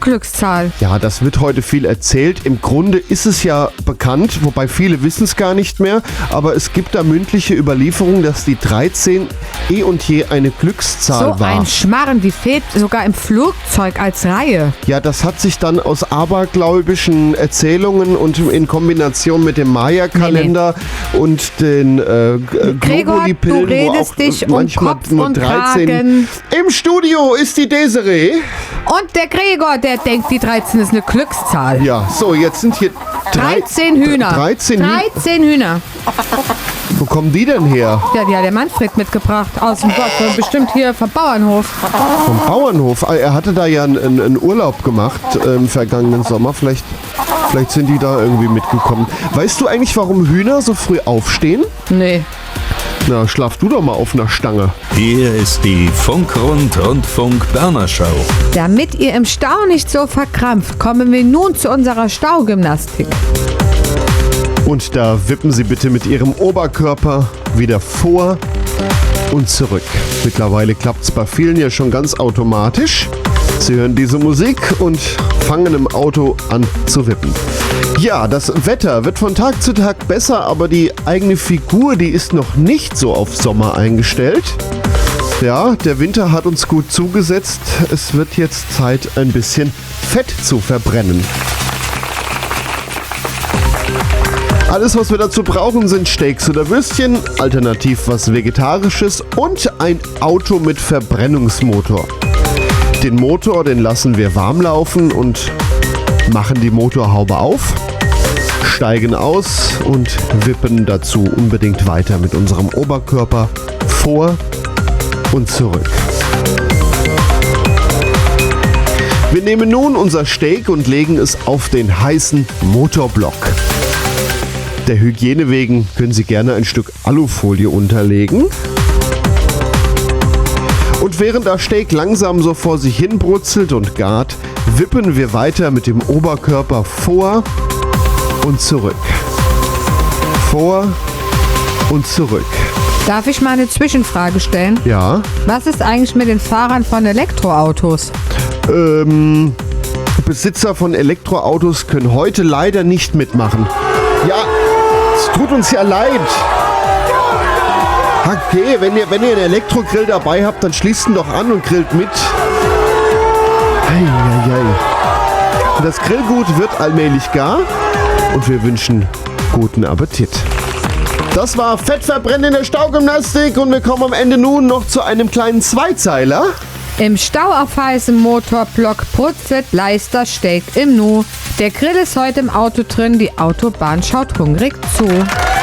Glückszahl? Ja, das wird heute viel erzählt. Im Grunde ist es ja bekannt, wobei viele wissen es gar nicht mehr. Aber es gibt da mündliche Überlieferungen, dass die 13 eh und je eine Glückszahl So war. ein Schmarren, die fehlt sogar im Flugzeug als Reihe. Ja, das hat sich dann aus abergläubischen Erzählungen und in Kombination mit dem Maya-Kalender und den Gregor, du Globuli-Pillen, wo redest auch dich um manchmal Kopf nur und 13. Kragen. Im Studio ist die Desiree. Und der Gregor, der denkt, die 13 ist eine Glückszahl. Ja, so, jetzt sind hier 13 Hühner. 13 Hühner. Wo kommen die denn her? Ja, die hat der Manfred mitgebracht. Aus dem Dorf, bestimmt hier vom Bauernhof. Vom Bauernhof. Er hatte da ja einen Urlaub gemacht im vergangenen Sommer. Vielleicht sind die da irgendwie mitgekommen. Weißt du eigentlich, warum Hühner so früh aufstehen? Nee. Na, schlaf du doch mal auf einer Stange. Hier ist die Funk-Rund-Rundfunk-Berner-Show. Damit ihr im Stau nicht so verkrampft, kommen wir nun zu unserer Staugymnastik. Und da wippen Sie bitte mit Ihrem Oberkörper wieder vor und zurück. Mittlerweile klappt es bei vielen ja schon ganz automatisch. Sie hören diese Musik und fangen im Auto an zu wippen. Ja, das Wetter wird von Tag zu Tag besser, aber die eigene Figur, die ist noch nicht so auf Sommer eingestellt. Ja, der Winter hat uns gut zugesetzt. Es wird jetzt Zeit, ein bisschen Fett zu verbrennen. Alles, was wir dazu brauchen, sind Steaks oder Würstchen, alternativ was Vegetarisches und ein Auto mit Verbrennungsmotor. Den Motor, den lassen wir warm laufen und machen die Motorhaube auf, steigen aus und wippen dazu unbedingt weiter mit unserem Oberkörper vor und zurück. Wir nehmen nun unser Steak und legen es auf den heißen Motorblock. Der Hygiene wegen können Sie gerne ein Stück Alufolie unterlegen. Und während das Steak langsam so vor sich hin brutzelt und gart, wippen wir weiter mit dem Oberkörper vor und zurück. Vor und zurück. Darf ich mal eine Zwischenfrage stellen? Ja. Was ist eigentlich mit den Fahrern von Elektroautos? Besitzer von Elektroautos können heute leider nicht mitmachen. Ja, es tut uns ja leid. Okay, wenn ihr einen Elektrogrill dabei habt, dann schließt ihn doch an und grillt mit. Eieiei. Das Grillgut wird allmählich gar und wir wünschen guten Appetit. Das war Fettverbrennen in der Staugymnastik und wir kommen am Ende nun noch zu einem kleinen Zweizeiler. Im Stau auf heißem Motorblock brutzelt Leister Steak im Nu. Der Grill ist heute im Auto drin, die Autobahn schaut hungrig zu.